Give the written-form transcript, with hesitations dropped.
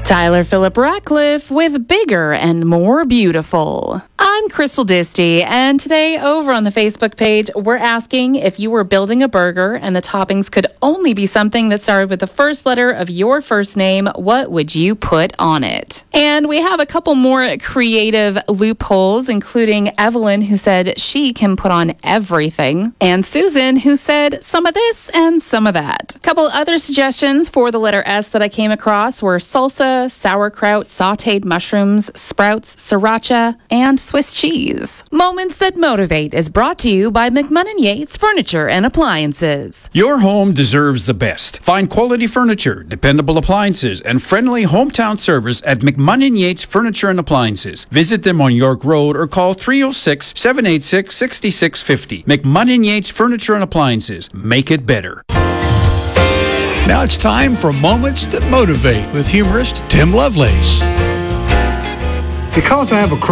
Tyler Phillip Ratcliffe with Bigger and More Beautiful. I'm Crystal Disty, and today over on the Facebook page, we're asking if you were building a burger and the toppings could only be something that started with the first letter of your first name, what would you put on it? And we have a couple more creative loopholes, including Evelyn, who said she can put on everything, and Susan, who said some of this and some of that. A couple other suggestions for the letter S that I came across were salsa, sauerkraut, sauteed mushrooms, sprouts, sriracha, and Swiss cheese. Moments That Motivate is brought to you by McMunn & Yates Furniture and Appliances. Your home deserves the best. Find quality furniture, dependable appliances, and friendly hometown service at McMunn & Yates Furniture and Appliances. Visit them on York Road or call 306-786-6650. McMunn & Yates Furniture and Appliances. Make it better. Now it's time for Moments That Motivate with humorist Tim Lovelace. Because I have a